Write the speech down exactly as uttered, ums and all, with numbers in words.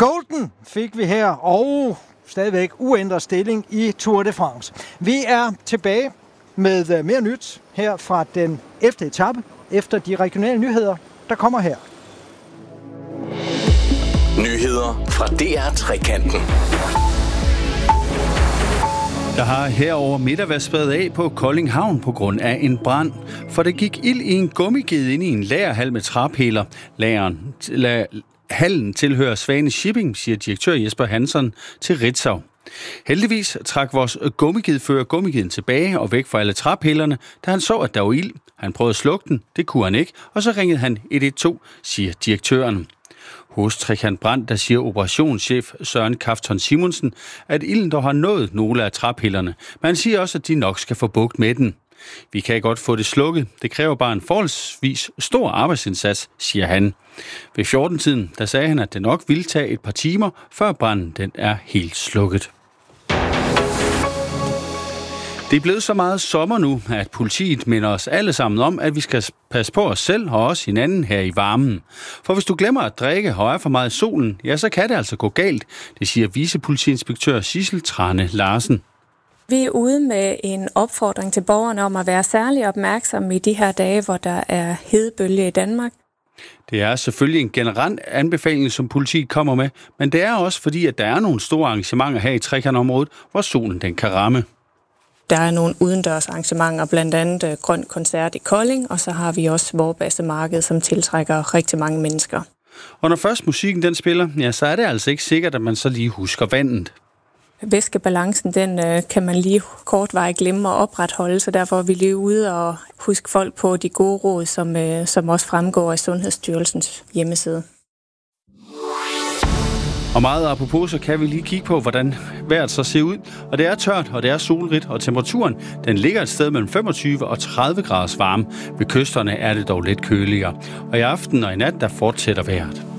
Golden fik vi her, og stadigvæk uændret stilling i Tour de France. Vi er tilbage med mere nyt her fra den ellevte etape, efter de regionale nyheder, der kommer her. Nyheder fra D R Trekanten. Der har herover middag været spredt af på Kolding Havn på grund af en brand. For der gik ild i en gummiged ind i en lagerhal med træpiller. Lageren, la, hallen tilhører Svane Shipping, siger direktør Jesper Hansson til Ritzau. Heldigvis trak vores gummigedfører gummigeden tilbage og væk fra alle træpillerne, da han så, at der var ild. Han prøvede at slukke den, det kunne han ikke, og så ringede han et et to, siger direktøren. Hos Trekant Brand, der siger operationschef Søren Kafton Simonsen, at ilden dog har nået nogle af træpillerne, men han siger også, at de nok skal få bugt med den. Vi kan godt få det slukket. Det kræver bare en forholdsvis stor arbejdsindsats, siger han. Ved fjorten-tiden, der sagde han, at det nok ville tage et par timer, før branden den er helt slukket. Det er blevet så meget sommer nu, at politiet minder os alle sammen om, at vi skal passe på os selv og også hinanden her i varmen. For hvis du glemmer at drikke og er for meget i solen, ja, så kan det altså gå galt. Det siger vicepolitiinspektør Sissel Trane Larsen. Vi er ude med en opfordring til borgerne om at være særlig opmærksomme i de her dage, hvor der er hedebølge i Danmark. Det er selvfølgelig en generel anbefaling, som politiet kommer med, men det er også fordi, at der er nogle store arrangementer her i Trekantområdet, hvor solen den kan ramme. Der er nogle udendørs arrangementer, blandt andet Grøn Koncert i Kolding, og så har vi også Vorbasse-marked, som tiltrækker rigtig mange mennesker. Og når først musikken den spiller, ja, så er det altså ikke sikkert, at man så lige husker vandet. Væskebalancen, den øh, kan man lige kortvarigt glemme at opretholde, så derfor er vi lige ude og huske folk på de gode råd, som, øh, som også fremgår af Sundhedsstyrelsens hjemmeside. Og meget apropos, så kan vi lige kigge på, hvordan vejret så ser ud. Og det er tørt, og det er solrigt, og temperaturen den ligger et sted mellem femogtyve og tredive graders varme. Ved kysterne er det dog lidt køligere. Og i aften og i nat, der fortsætter vejret.